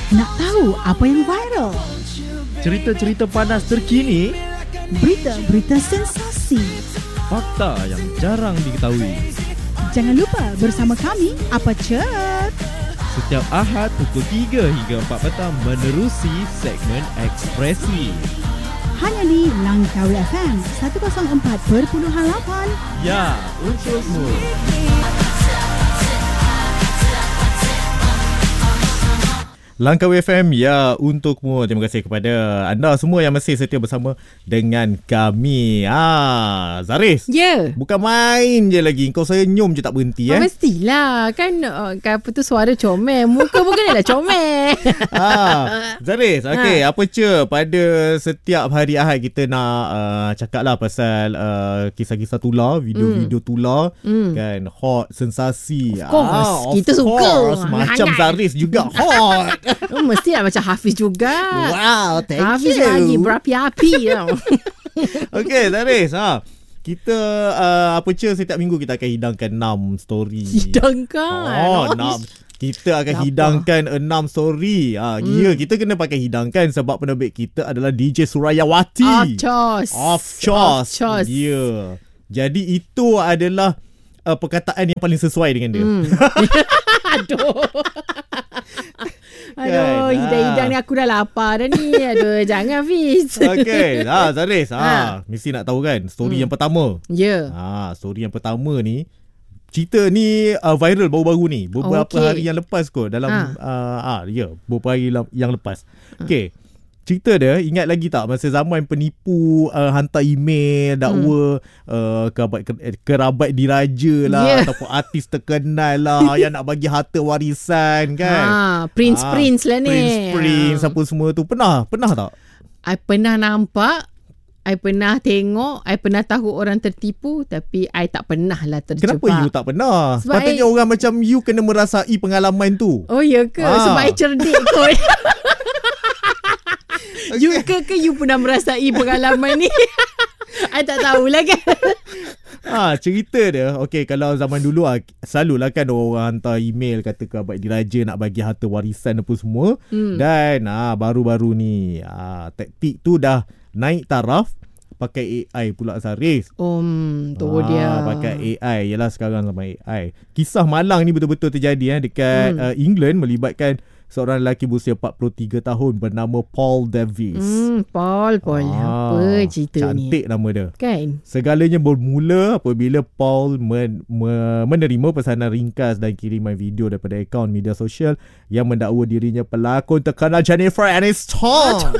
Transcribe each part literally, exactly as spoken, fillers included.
Nak tahu apa yang viral? Cerita-cerita panas terkini, Berita-berita sensasi. fakta yang jarang diketahui. Jangan lupa bersama kami, Apa Chat? Setiap Ahad pukul tiga hingga empat petang menerusi segmen Ekspresi. Hanya di Langkawi F M seratus empat perpuluhan lapan. Ya, untukmu. Langkawi F M, ya, untukmu. Terima kasih kepada anda semua yang masih setia bersama dengan kami. Ah, Zaris. Ya. Yeah. Bukan main je lagi. Kau senyum je tak berhenti, eh? Oh, mestilah. Kan, uh, kan apa tu suara comel. Muka pun kena dah comel. ah, Zaris, okey, ha. Apa je pada setiap hari Ahad kita nak uh, cakap lah pasal uh, kisah-kisah tular, video-video mm. tular, mm. kan, hot, sensasi. Of course, ah, of kita course. suka. Macam Hangat. Zaris juga hot. Oh, mestilah macam Hafiz juga. Wow, thank Hafiz you. lagi berapi-api tau. Okey, Zaris, ha. Kita uh, apa je setiap minggu kita akan hidangkan enam story. Hidangkan. Oh, enam. Kita akan Kenapa? hidangkan enam story. Ha, hmm. Ya, kita kena pakai hidangkan sebab penerbit kita adalah D J Surayawati. Of course. Of course. Of course. Ya. Jadi itu adalah uh, perkataan yang paling sesuai dengan dia. Hmm. Aduh. Aduh, Kan, hidang-hidang ni aku dah lapar dah ni. Aduh, jangan Fiz. Okey, ha, Zaris, ha, Ha. mesti nak tahu kan story Hmm. yang pertama. Ya. Ha, story yang pertama ni, cerita ni uh, viral baru-baru ni. Beberapa Okey. hari yang lepas kot dalam Ha. uh, ah ya, beberapa hari yang lepas. Okey. Cerita dia, ingat lagi tak masa zaman penipu uh, hantar email dakwa hmm. uh, kerabat kerabat diraja lah, Yeah. ataupun artis terkenal lah yang nak bagi harta warisan kan. Ha, prince-prince lah ni. Prince-prince apa semua tu. Pernah? Pernah tak? I pernah nampak, I pernah tengok, I pernah tahu orang tertipu, tapi I tak pernah lah terjebak. Kenapa you tak pernah? Sebab Patutnya I... orang macam you kena merasai pengalaman tu. Oh ya ke? Ah. Sebab I cerdik kot. Okay. You ke ke you pernah merasai pengalaman ni? I tak tahulah kan. Ah, cerita dia, okey, kalau zaman dulu ah, selalulah kan orang hantar email kata kerabat diraja nak bagi harta warisan apa semua. Hmm. Dan ah baru-baru ni ah taktik tu dah naik taraf pakai A I pula, Zaris. Om, tu ah, dia. Pakai A I. Yalah, sekarang sama A I. Kisah malang ni betul-betul terjadi eh dekat hmm. uh, England, melibatkan seorang lelaki berusia empat puluh tiga tahun bernama Paul Davis. Hmm, Paul, Paul. Ah, apa cerita cantik ni? Cantik nama dia. Kan? Segalanya bermula apabila Paul men, men, menerima pesanan ringkas dan kiriman video daripada akaun media sosial yang mendakwa dirinya pelakon terkenal Jennifer Aniston.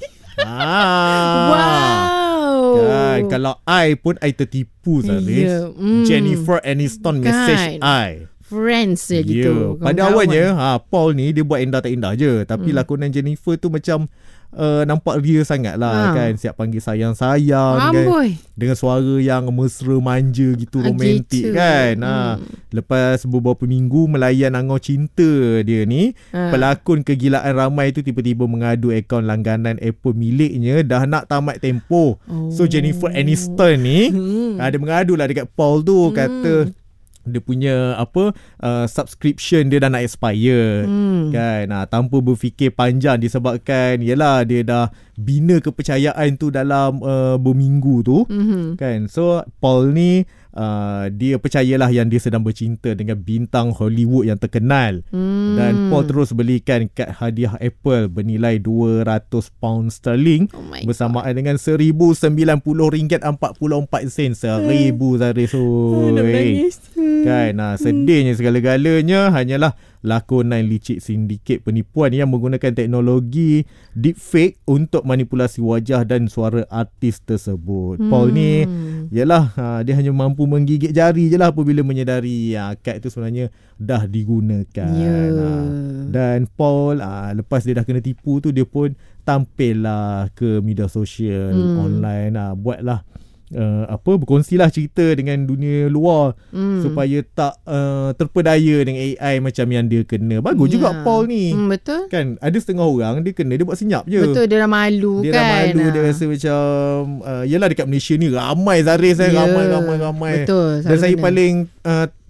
ah. Wow. Kan, kalau I pun I tertipu, Zaris. Yeah. Mm. Jennifer Aniston Kan. message I. Friends je gitu. Yeah. Pada awalnya ha, Paul ni dia buat indah tak indah je. Tapi hmm. lakonan Jennifer tu macam uh, nampak real sangat lah, ha. Kan. Siap panggil sayang-sayang kan. Dengan suara yang mesra manja gitu, ah, romantik gitu. Kan. Ha. Hmm. Lepas beberapa minggu melayan angau cinta dia ni, ha. pelakon kegilaan ramai tu tiba-tiba mengadu akaun langganan Apple miliknya dah nak tamat tempoh. Oh. So Jennifer Aniston ni hmm. ha, dia mengadu lah dekat Paul tu, hmm. kata dia punya apa uh, subscription dia dah nak expire, hmm. kan. Nah, tanpa berfikir panjang disebabkan yalah dia dah bina kepercayaan tu dalam uh, berminggu tu, hmm. kan. So Paul ni uh, dia percayalah yang dia sedang bercinta dengan bintang Hollywood yang terkenal, hmm. dan Paul terus belikan kad hadiah Apple bernilai dua ratus pound sterling, oh bersamaan God. dengan seribu sembilan puluh ringgit empat puluh empat sen. Seribu Zaris. Oh, kan. Nah, sedihnya segala-galanya hanyalah lakonan licik sindiket penipuan yang menggunakan teknologi deepfake untuk manipulasi wajah dan suara artis tersebut. Hmm. Paul ni yalah ha, dia hanya mampu menggigit jari je lah apabila menyedari ha, kad itu sebenarnya dah digunakan. Yeah. Ha, dan Paul ha, lepas dia dah kena tipu tu, dia pun tampil lah ke media sosial, hmm. online ha, buatlah Uh, apa berkongsilah cerita dengan dunia luar, hmm. supaya tak uh, terpedaya dengan A I macam yang dia kena. Bagus yeah. juga Paul ni, hmm, betul kan. Ada setengah orang dia kena, dia buat senyap je. Betul, dia dah malu dia kan. Dia dah malu, dia rasa macam uh, yelah dekat Malaysia ni ramai Zaris, yeah. ramai ramai ramai. Betul. Dan saya benar. paling uh,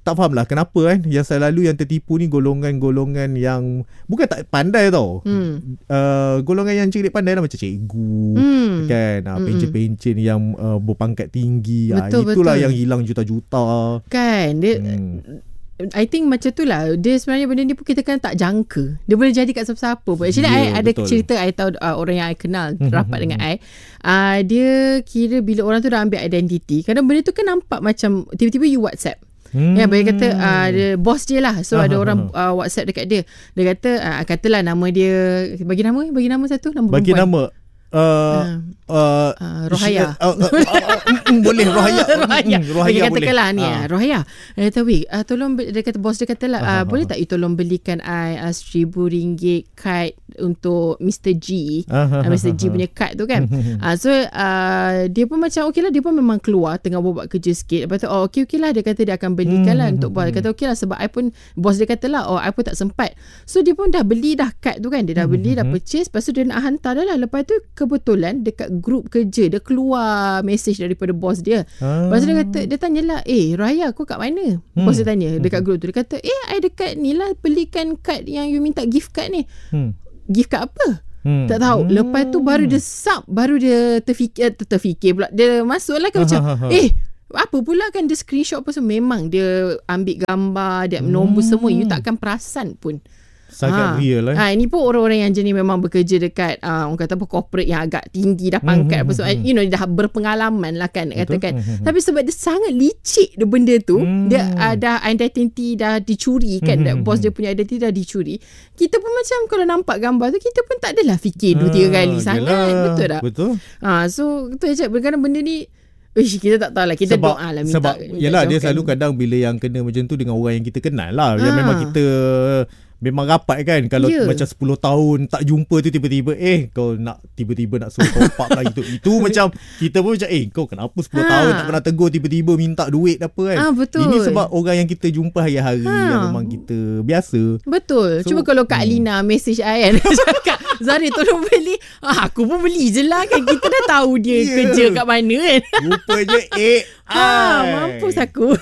tak faham lah kenapa kan yang selalu yang tertipu ni golongan-golongan yang bukan tak pandai tau. Hmm. Uh, golongan yang cikgu pandai lah macam cikgu hmm. kan, uh, pencen-pencen yang uh, berpangkat tinggi. Betul, uh, itulah betul. Yang hilang juta-juta. Kan dia hmm. I think macam tu lah. Dia sebenarnya benda ni pun kita kan tak jangka. Dia boleh jadi kat siapa-siapa pun. Actually yeah, I ada betul. cerita I tahu uh, orang yang I kenal rapat dengan I. Uh, dia kira bila orang tu dah ambil identiti, kadang benda tu kan nampak macam tiba-tiba you WhatsApp. Hmm. Ya, boleh kata uh, dia, bos dia lah. So aha, ada orang uh, WhatsApp dekat dia. Dia kata uh, katalah nama dia, bagi nama bagi nama satu nama bagi perempuan. Nama Uh, uh, uh, Rohaya uh, uh, uh, uh, uh, boleh Rohaya Rohaya, mm, Rohaya okay, katakanlah ni uh. Rohaya. Dia kata weh uh, tolong, dia kata bos dia kata lah uh, uh, boleh tak you tolong belikan I uh, seribu ringgit kad untuk Mister G. uh, Mister G punya kad tu kan. uh, So uh, dia pun macam okey lah, dia pun memang keluar tengah buat kerja sikit. Lepas tu oh okey okey lah, dia kata dia akan belikan lah untuk bos. Dia kata okey lah sebab I pun, bos dia kata lah oh I pun tak sempat. So dia pun dah beli dah kad tu kan. Dia dah beli, dah purchase. Lepas tu dia nak hantar dah lah. Lepas tu kebetulan dekat grup kerja dia keluar mesej daripada bos dia. Ah. Lepas tu dia kata, dia tanyalah, eh Raya aku kat mana? Hmm. Bos dia tanya dekat grup tu. Dia kata, eh I dekat ni lah, belikan kad yang you minta gift card ni. Hmm. Gift card apa? Hmm. Tak tahu. Lepas tu baru dia sub, baru dia terfikir, ter- terfikir pula. Dia masuk lah kan macam, eh apa pula kan dia screenshot apa semua. Memang dia ambil gambar, dia nombor hmm. semua. You takkan perasan pun. Sangat ha. real lah. Ha, ini pun orang-orang yang jenis memang bekerja dekat uh, orang kata apa corporate yang agak tinggi dah pangkat mm-hmm. apa so, you know dah berpengalaman lah kan katakan. Mm-hmm. Tapi sebab dia sangat licik dia benda tu, mm. dia uh, dah identity dah dicuri kan, mm-hmm. bos dia punya identity dah dicuri. Kita pun macam kalau nampak gambar tu kita pun tak adalah fikir dua tiga kali ha, sangat. Yelah. Betul tak? Betul. Ha, so tu je kadang benda ni Uish, kita tak tahu lah. Kita sebab, doa lah minta, sebab minta yelah dia selalu kadang bila yang kena macam tu dengan orang yang kita kenal lah. Ha. Yang memang kita memang rapat kan. Kalau yeah. macam sepuluh tahun tak jumpa tu tiba-tiba eh kau nak tiba-tiba nak suruh top up lah itu. Itu macam kita pun macam eh kau kenapa sepuluh ha. tahun tak pernah tegur tiba-tiba minta duit apa kan. Ha, betul. Ini sebab orang yang kita jumpa hari-hari ha. yang memang kita biasa. Betul. So, cuba kalau Kak Alina hmm. message I kan. Cakap Zari tolong beli. Ah, aku pun beli je lah kan. Kita dah tahu dia yeah. kerja kat mana kan. Rupanya eh. Ha, mampus aku.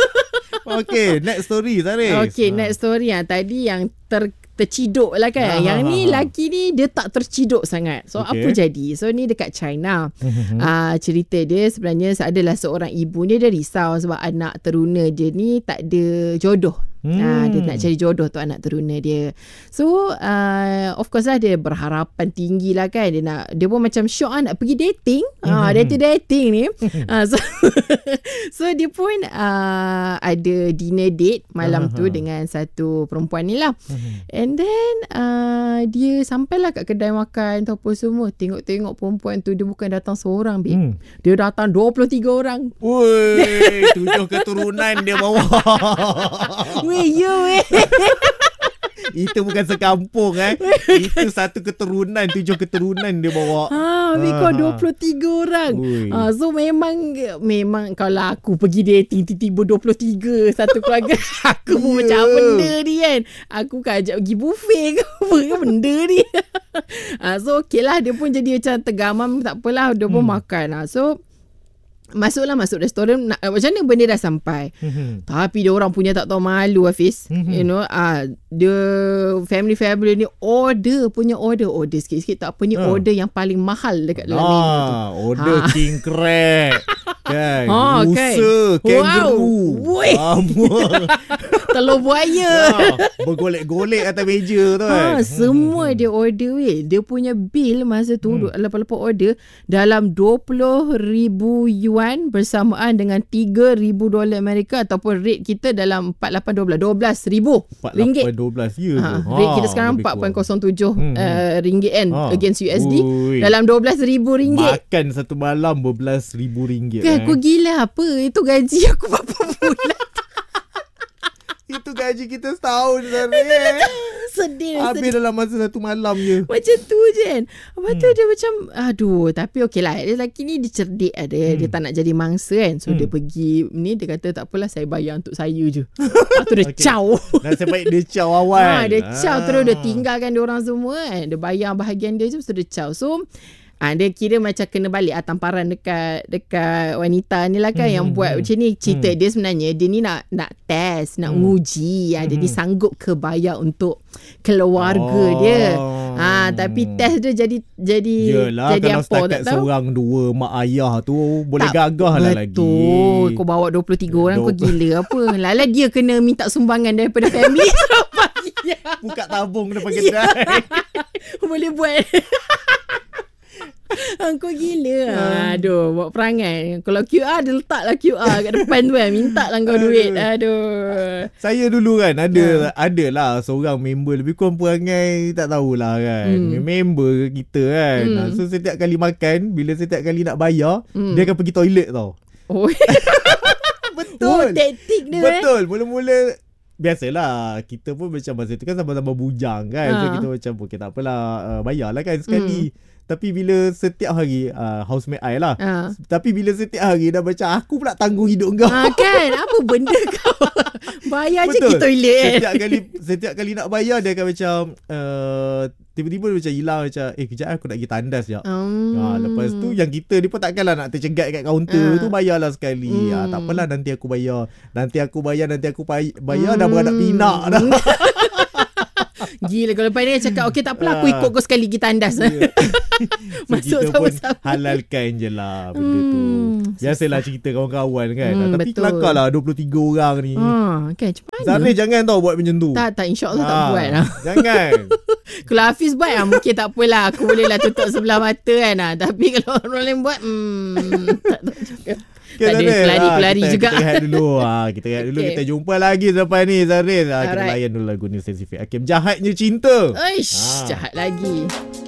Okay, next story Zari. Okay, ha. next story ah. Tadi yang ter terciduk lah kan. Ha, yang ha, ni ha. laki ni dia tak terciduk sangat. So okay. apa jadi? So ni dekat China. uh, cerita dia sebenarnya adalah seorang ibu ni dia risau sebab anak teruna dia ni tak ada jodoh. Hmm. Uh, dia nak cari jodoh tu anak teruna dia. So uh, of course lah dia berharapan tinggi lah kan. Dia nak, dia pun macam syok lah nak pergi dating. uh, dating dating ni. uh, so, so dia pun uh, ada dinner date malam uh-huh. tu dengan satu perempuan ni lah. uh-huh. And then uh, dia sampailah kat kedai makan tu apa semua. Tengok-tengok perempuan tu dia bukan datang seorang babe. Hmm. Dia datang dua puluh tiga orang. Woi, tujuh keturunan dia bawa. Weh, ya weh. Itu bukan sekampung eh. Itu satu keturunan, tujuh keturunan dia bawa. Ha, ni kau dua puluh tiga orang. Ha, so memang memang kalau aku pergi dating tiba-tiba dua puluh tiga satu keluarga, aku pun yeah. macam apa benda ni kan. Aku kan ajak pergi buffet ke apa ke benda ni. Ha, so okey lah, dia pun jadi macam tergamam, tak apalah, dia pun hmm. makan. Ha, so masuklah masuk restoran nak, macam mana benda dah sampai. Mm-hmm. Tapi dia orang punya tak tahu malu Hafiz. Mm-hmm. You know, ah dia family-family ni order punya order order sikit-sikit tak apa ni uh. order yang paling mahal dekat dalam menu tu. Ah, order ha. king crab. Kan. Ha, okay. Rusa, kangaroo. Wow. Telur buaya. Ha, bergolek-golek atas meja tu kan. Ha, semua dia order weh. Dia punya bill masa tu hmm. lepas-lepas order dalam dua puluh ribu yuan bersamaan dengan tiga ribu dolar Amerika ataupun rate kita dalam empat lapan dua belas dua belas ribu ringgit. empat lapan dua belas ya ha, tu. Rate kita sekarang empat perpuluhan kosong tujuh hmm. uh, ringgit kan ha. against U S D. Ui. Dalam dua belas ribu ringgit. Makan satu malam dua belas ribu ringgit. Kan eh. Aku gila apa? Itu gaji aku berapa bulan. Itu gaji kita setahun sebenarnya. Sedih. Habis sedih. Dalam masa satu malam je. Macam tu je kan. Lepas tu hmm. dia macam aduh. Tapi okey lah. Dia lelaki ni dia cerdik lah. Dia, hmm. dia tak nak jadi mangsa kan. So hmm. dia pergi ni. Dia kata tak apalah, saya bayar untuk saya je. Lepas tu dia okay. caw. Nasib baik dia caw awal. Ha, dia caw ah. terus dia tinggalkan dia orang semua kan. Dia bayar bahagian dia je. Lepas tu dia caw. So Ah, dia kira macam kena balik ah, tamparan dekat dekat wanita ni lah kan, hmm, yang buat hmm, macam ni. Cerita hmm. dia sebenarnya dia ni nak nak test, nak hmm. nguji. Ah, hmm. Jadi sanggup ke bayar untuk keluarga oh. dia. Ah, tapi test dia jadi jadi Yelah, jadi kalau apa tak tahu. Seorang dua mak ayah tu boleh tak, gagah lah lagi. Betul. Kau bawa dua puluh tiga orang, kau gila apa? Lala dia kena minta sumbangan daripada family. Buka tabung depan kedai. Boleh buat. Kau gila. Aduh, buat perangai. Kalau Q R, dia letaklah Q R kat depan tu kan. Minta lah kau duit. Aduh. Saya dulu kan ada, ha. ada lah seorang member, lebih kurang perangai tak tahulah kan. Hmm. Member kita kan. Hmm. So setiap kali makan, bila setiap kali nak bayar, hmm. dia akan pergi toilet tau. Oh. Betul. Oh, taktik dia. Betul. Eh? Mula-mula biasalah, kita pun macam masa tu kan sama-sama bujang kan. Ha. So kita macam okay, tak apalah, uh, bayarlah kan sekali. Hmm. Tapi bila setiap hari uh, housemate I lah. Ha. Tapi bila setiap hari dah macam aku pula tanggung hidup kau. Ha, kan? Apa benda kau? Bayar je kita toilet. Setiap kali setiap kali nak bayar dia akan macam uh, tiba-tiba dia macam hilang macam eh kejap aku nak pergi tandas sekejap. Hmm. Ha, lepas tu yang kita ni pun takkanlah nak tercegat kat kaunter ha. tu, bayarlah sekali. Hmm. Ha, tak apalah nanti aku bayar. Nanti aku bayar, nanti aku bayar hmm. dah beranak pinak dah. Gila, kalau lepas ni cakap okey tak apalah aku ikut kau sekali pergi tandas. Yeah. So masuk kita pun halalkan je lah benda hmm. tu. Biasalah cerita kawan-kawan kan. Hmm, tapi betul. kelakar lah dua puluh tiga orang ni. Ha, kan macam mana? Zarif jangan tau buat macam tu. Tak, tak, insyaAllah ha, tak buat lah. Jangan. Kalau Hafiz buat lah, mungkin tak apalah. Aku boleh lah tutup sebelah mata kan. Ha. Tapi kalau orang lain buat, hmm, tak tahu juga. Okay, tak ada, pelari-pelari ha, juga. Kita rehat dulu. Ha, kita rehat dulu. Okay. Kita jumpa lagi selepas ni, Zarif. Ha, kita layan dulu lagu ni Sensitif Hakim. Jahatnya Cinta. Uish, ha. Jahat lagi.